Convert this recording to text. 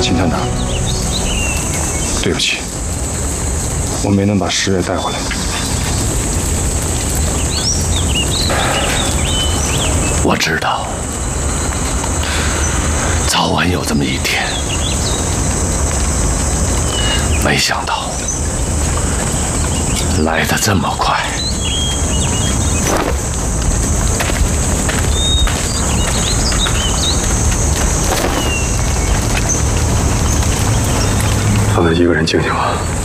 秦探长，对不起，我没能把石月带回来。 我知道，早晚有这么一天，没想到来得这么快。 让他一个人静静吧。